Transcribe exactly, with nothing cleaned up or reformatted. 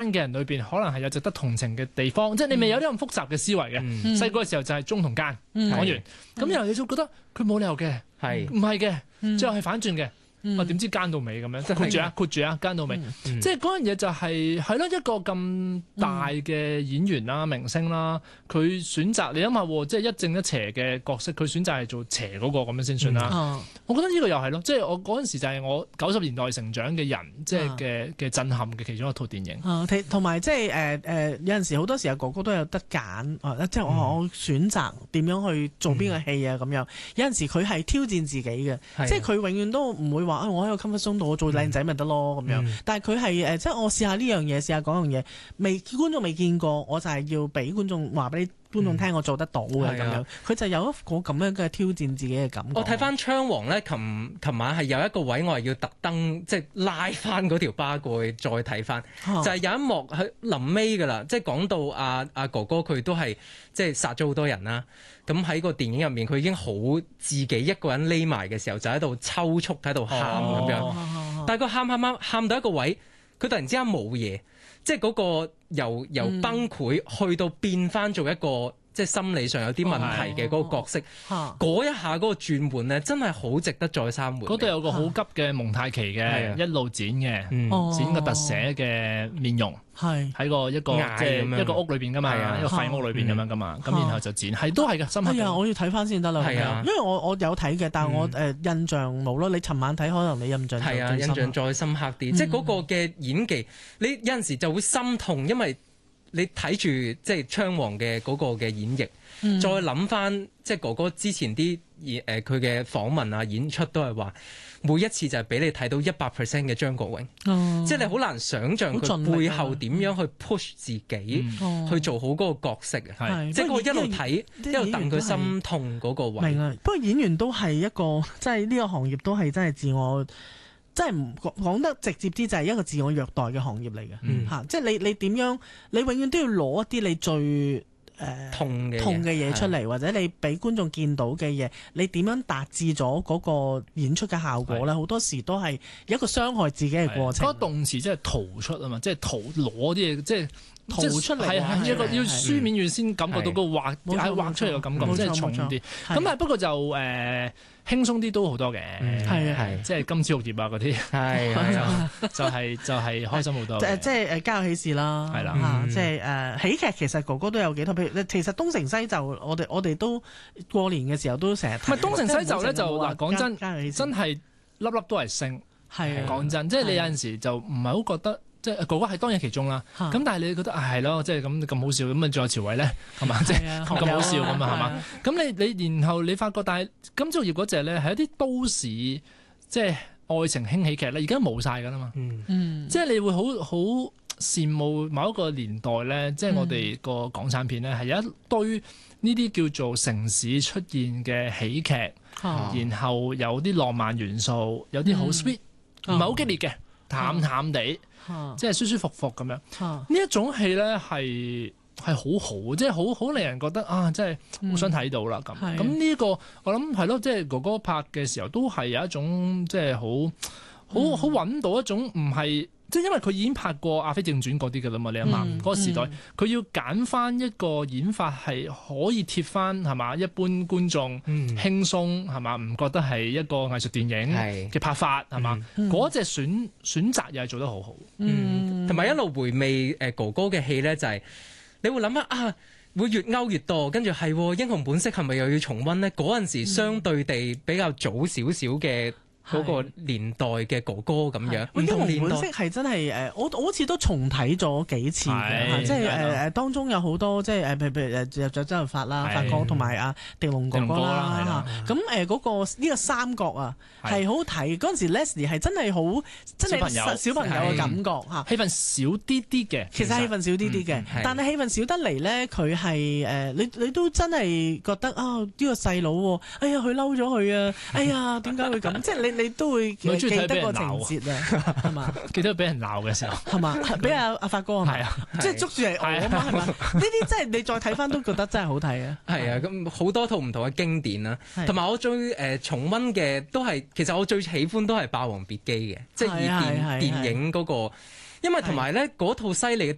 嘅人裏邊，可能係有值得同情嘅地方，即係你未有啲咁複雜嘅思維嘅。細個嘅時候就係忠同奸講完，咁然後你就覺得佢冇理由嘅，唔係嘅，最後係反轉嘅。我點知奸到尾咁樣，即係括住啊，括住啊，奸到尾。即係嗰樣嘢就係係咯，一個咁大嘅演員啦、明星啦，佢選擇你諗下，即係一正一邪嘅角色，佢選擇係做邪嗰個咁樣先算啦。我覺得呢個又係咯，即係我嗰陣時就係我九十年代成長嘅人，即係嘅嘅震撼嘅其中一套電影。 同埋即係誒誒有陣時好多時候哥哥都有得揀，即係我我選擇點樣去做邊個戲啊咁樣。有陣時佢係挑戰自己嘅，即係佢永遠都唔會話我喺個 comfort zone 度，我做靚仔咪得咯咁樣。嗯、但係佢係誒，即係我試下呢樣嘢，試下嗰樣嘢，未觀眾未見過，我就係要俾觀眾話俾觀眾聽，我做得到嘅咁、嗯、樣。佢就有一個咁樣嘅挑戰自己嘅感覺。 我睇翻《槍王》咧，琴琴晚係有一個位，我係要特登即係拉翻嗰條巴過去再睇翻，啊、就係有一幕喺臨尾㗎啦，即係講到阿、啊、阿、啊、哥哥佢都係即係殺咗好多人啦。咁喺個電影入面，佢已經好自己一個人匿埋嘅時候，就喺度抽搐喺度喊咁樣。哦、但係佢喊喊喊喊到一個位，佢突然之間冇嘢，即係嗰個由由崩潰去到變翻做一個即係心理上有啲問題嘅嗰個角色。嗰、哦、一下嗰個轉換咧，真係好值得再三回味。 嗰度有個好急嘅蒙太奇嘅，一路剪嘅，嗯、剪個特寫嘅面容。係喺個一個即係一個屋裏邊噶嘛，一個廢屋裏邊咁樣噶嘛，咁然後就剪，係都係嘅，深刻。 係啊，我要睇翻先得啦。係啊，因為我我有睇嘅，但係我誒印象冇咯。你尋晚睇，可能你印象係啊，印象再深刻啲。即係嗰個嘅演技，你有陣時就會心痛，因為你睇住即係槍王嘅嗰個嘅演繹，再諗翻即係哥哥之前啲誒佢嘅訪問啊演出都係話。每一次就係俾你睇到一百 percent 嘅張國榮，哦、即係你好難想像佢背後點樣去 push 自己、嗯、去做好嗰個角色啊！嗯、即係我一路睇一路戥佢心痛嗰個位。 明啊！不過演員都係一個，即係呢個行業都係真係自我，即係唔講得直接啲，就係一個自我虐待嘅行業嚟嘅嚇。嗯嗯、即係你你點樣，你永遠都要攞一啲你最。誒痛嘅痛嘅嘢出嚟，或者你俾觀眾見到嘅嘢，你點樣達至咗嗰個演出嘅效果咧？好多時都係一個傷害自己嘅過程。 嗰個動詞即係逃出啊嘛，即係逃攞啲嘢，即係逃出嚟。係係一個要書面語先感覺到個畫畫出嚟嘅感覺，即係重啲。咁啊不過就誒輕鬆啲都好多嘅， 係啊即係金枝玉葉啊嗰啲，係就係就係開心好多。 即係即係誒家有喜事啦， 係啦， 即係誒喜劇其實哥哥都有幾套，譬如其實東成西就我哋我哋都過年嘅時候都成日睇。 唔係東成西就咧就嗱講真真係粒粒都係星，係講真，即係你有陣時就唔係好覺得。即係哥哥係當然其中啦，咁、啊、但係你覺得啊係咯，即係咁咁好笑，咁啊仲有朝偉咧係嘛，即係咁好笑咁啊係嘛，咁你你然後你發覺，但係金枝玉葉嗰隻咧係一啲都市即係愛情輕喜劇咧，而家冇晒㗎啦嘛，嗯、即係你會好好羨慕某一個年代咧，即係我哋個港產片咧係有一堆呢啲叫做城市出現嘅喜劇，啊、然後有啲浪漫元素，有啲好 sweet，唔係好激烈嘅。淡淡地，啊、即係舒舒服服咁樣。呢、啊、一種戲咧係係好好，即係好好令人覺得啊，即係好想睇到啦咁。咁呢、嗯、個我諗係咯，即係哥哥拍嘅時候都係有一種即係好好好揾到一種唔係。即係因為佢已經拍過《阿飛正傳》嗰啲㗎啦嘛，你諗下嗰個時代，佢、嗯、要揀翻一個演法係可以貼翻係嘛，一般觀眾、嗯、輕鬆係嘛，唔覺得係一個藝術電影嘅拍法係嘛，嗰隻、嗯、選選擇又係做得好好， 同埋、嗯、一路回味誒哥哥嘅戲咧，就係、是、你會諗下啊，會越勾越多，跟住係《英雄本色》係咪又要重溫呢？嗰陣時相對地比較早少少嘅。嗰個年代嘅哥哥咁樣，唔同年代。英雄本色係真係誒，我我好似都重睇咗幾次嘅，即係誒誒當中有好多即係誒，譬如譬如誒，有咗周潤發啦、發哥同埋阿狄龍哥哥啦，咁誒嗰個呢個三角啊係好睇。嗰陣時 Leslie 係真係好真係小朋友嘅感覺嚇， 戲份少啲啲嘅， 其實戲份少啲啲嘅，但係戲份少得嚟咧，佢係誒你你都真係覺得啊呢個細佬喎，哎呀佢嬲咗佢啊，哎呀點解會咁？即係你。你都會記得個情節啊，係嘛？ 記得俾人鬧嘅時候， 係嘛？俾阿阿發哥係咪啊？即係捉住嚟我啊嘛，係嘛？呢啲真係你再睇翻都覺得真係好睇啊！係啊， 咁好多套唔同嘅經典啦，同埋我最誒重溫嘅都係，其實我最喜歡都係《霸王別姬》嘅，即係以電電影嗰個，因為同埋咧嗰套犀利嘅